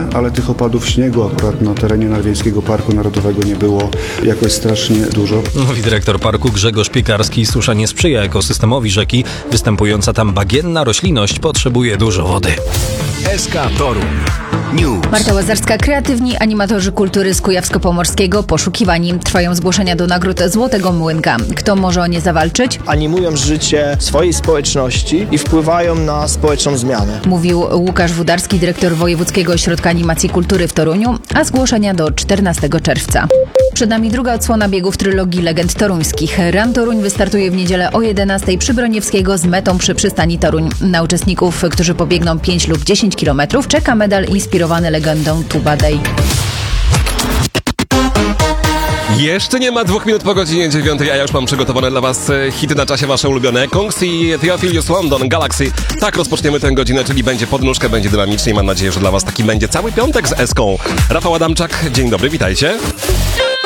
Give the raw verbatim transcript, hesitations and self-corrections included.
drobne, ale tych opadów śniegu akurat na terenie Narwiejskiego Parku Narodowego nie było jakoś strasznie dużo. Mówi dyrektor parku Grzegorz Piekarski. Susza nie sprzyja ekosystemowi rzeki. Występująca tam bagienna roślinność potrzebuje dużo wody. S K Toruń News. Marta Łazarska, kreatywni animatorzy kultury z Kujawsko-Pomorskiego poszukiwani. Trwają zgłoszenia do nagród Złotego Młynka. Kto może o nie zawalczyć? Animują życie swojej społeczności i wpływają na społeczną zmianę. Mówił Łukasz Wudarski, dyrektor Wojewódzkiego Ośrodka Animacji Kultury w Toruniu, a zgłoszenia do czternastego czerwca. Przed nami druga odsłona biegów trylogii legend toruńskich. Run Toruń wystartuje w niedzielę o jedenastej przy Broniewskiego z metą przy przystani Toruń. Na uczestników, którzy pobiegną pięć lub dziesięć kilometrów, czeka medal inspirowany legendą Tuba Day. Jeszcze nie ma dwóch minut po godzinie dziewiątej, a ja już mam przygotowane dla was hity na czasie wasze ulubione. Kungs i Theophilus London, Galaxy. Tak rozpoczniemy tę godzinę, czyli będzie podnóżkę, będzie dynamicznie i mam nadzieję, że dla was taki będzie cały piątek z Eską. Rafał Adamczak, dzień dobry, witajcie.